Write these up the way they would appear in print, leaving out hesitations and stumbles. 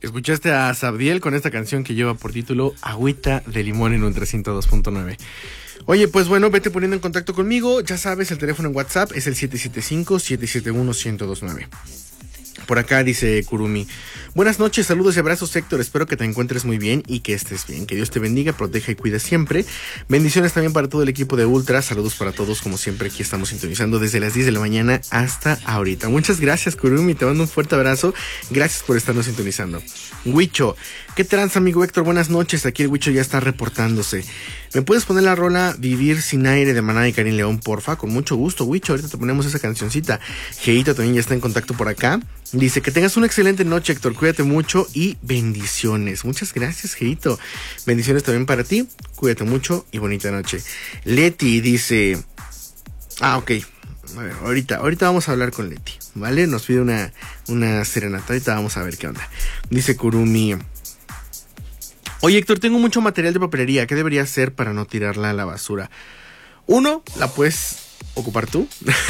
Escuchaste a Sabdiel con esta canción que lleva por título Agüita de Limón en Ultra 102.9. Oye, pues bueno, vete poniendo en contacto conmigo. Ya sabes, el teléfono en WhatsApp es el 775-771-1029. Por acá dice Kurumi: buenas noches, saludos y abrazos, Héctor. Espero que te encuentres muy bien y que estés bien. Que Dios te bendiga, proteja y cuide siempre. Bendiciones también para todo el equipo de Ultra. Saludos para todos, como siempre. Aquí estamos sintonizando desde las 10 de la mañana hasta ahorita. Muchas gracias, Kurumi. Te mando un fuerte abrazo. Gracias por estarnos sintonizando. Huicho: ¿qué tranza, amigo Héctor? Buenas noches. Aquí el Huicho ya está reportándose. ¿Me puedes poner la rola Vivir sin aire de Maná y Karin León, porfa? Con mucho gusto, Huicho. Ahorita te ponemos esa cancioncita. Geito también ya está en contacto por acá. Dice que tengas una excelente noche, Héctor. Cuídate mucho y bendiciones. Muchas gracias, Geito. Bendiciones también para ti. Cuídate mucho y bonita noche. Leti dice... ok. A ver, ahorita vamos a hablar con Leti, ¿vale? Nos pide una serenata. Ahorita vamos a ver qué onda. Dice Kurumi: oye, Héctor, tengo mucho material de papelería. ¿Qué debería hacer para no tirarla a la basura? Uno, la puedes ocupar tú.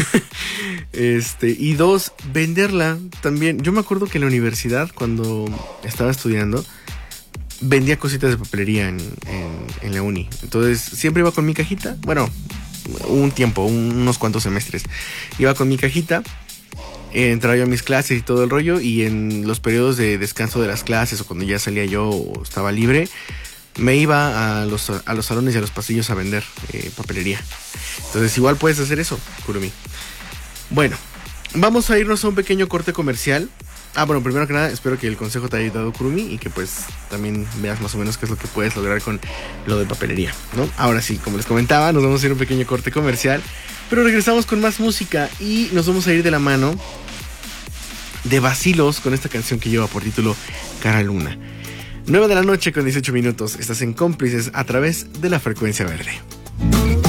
Y dos, venderla también. Yo me acuerdo que en la universidad, cuando estaba estudiando, vendía cositas de papelería en la uni. Entonces siempre iba con mi cajita. Bueno, un tiempo, unos cuantos semestres, iba con mi cajita, entraba yo a mis clases y todo el rollo. Y en los periodos de descanso de las clases, o cuando ya salía yo o estaba libre, me iba a los salones y a los pasillos a vender papelería. Entonces igual puedes hacer eso, Kurumi. Bueno, vamos a irnos a un pequeño corte comercial. Bueno, primero que nada, espero que el consejo te haya ayudado, Kurumi, y que pues también veas más o menos qué es lo que puedes lograr con lo de papelería, ¿no? Ahora sí, como les comentaba, nos vamos a ir a un pequeño corte comercial, pero regresamos con más música y nos vamos a ir de la mano de Vacilos con esta canción que lleva por título Cara Luna. 9 de la noche con 18 minutos. Estás en Cómplices a través de la Frecuencia Verde.